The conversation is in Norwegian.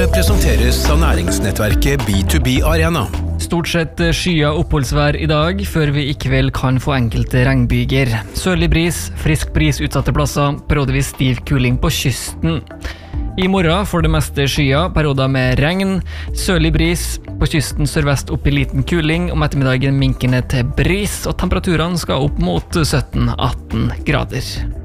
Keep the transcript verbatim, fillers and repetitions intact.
Nyhetene presenteres av næringsnettverket B to B Arena. Stort sett skya oppholdsvær i dag, før vi i kveld kan få enkelte regnbyger. Sørlig bris, frisk bris utsatte plasser, periodevis stiv kuling på kysten. I morgen får det meste skya, perioder med regn, sørlig bris, på kysten sørvest opp i liten kuling, om ettermiddagen minkende til bris, og temperaturene skal opp mot sytten til atten grader.